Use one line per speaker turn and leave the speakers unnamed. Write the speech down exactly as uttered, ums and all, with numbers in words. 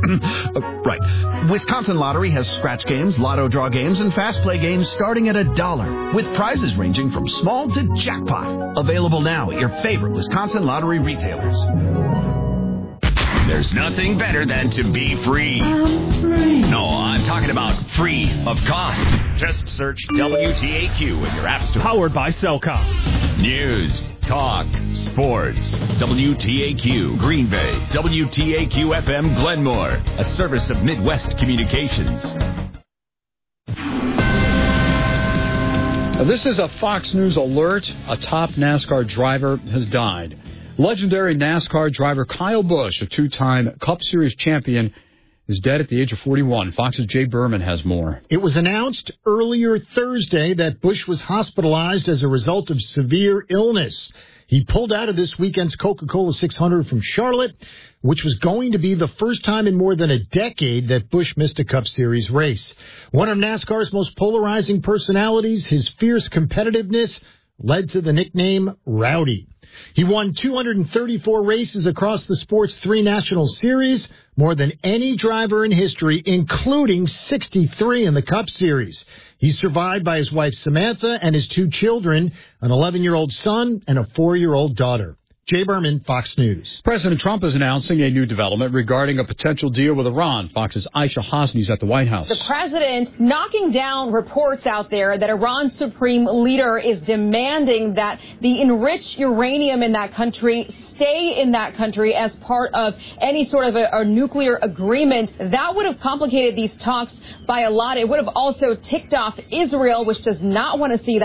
uh, right. Wisconsin Lottery has scratch games, lotto draw games, and fast play games starting at a dollar, with prizes ranging from small to jackpot. Available now at your favorite Wisconsin Lottery retailers.
There's nothing better than to be free.
I'm free.
No, I'm talking about free of cost. Just search W T A Q in your app store.
Powered by Cellcom.
News, talk, sports. W T A Q Green Bay. W T A Q F M Glenmore. A service of Midwest Communications.
Now, this is a Fox News alert. A top NASCAR driver has died. Legendary NASCAR driver Kyle Busch, a two-time Cup Series champion, is dead at the age of forty-one. Fox's Jay Berman has more.
It was announced earlier Thursday that Busch was hospitalized as a result of severe illness. He pulled out of this weekend's Coca-Cola six hundred from Charlotte, which was going to be the first time in more than a decade that Busch missed a Cup Series race. One of NASCAR's most polarizing personalities, his fierce competitiveness led to the nickname Rowdy. He won two hundred thirty-four races across the sport's three national series, more than any driver in history, including sixty-three in the Cup Series. He's survived by his wife Samantha and his two children, an eleven-year-old son and a four-year-old daughter. Jay Berman, Fox News.
President Trump is announcing a new development regarding a potential deal with Iran. Fox's Aisha Hosni's at the White House.
The president knocking down reports out there that Iran's supreme leader is demanding that the enriched uranium in that country stay in that country as part of any sort of a, a nuclear agreement. That would have complicated these talks by a lot. It would have also ticked off Israel, which does not want to see that.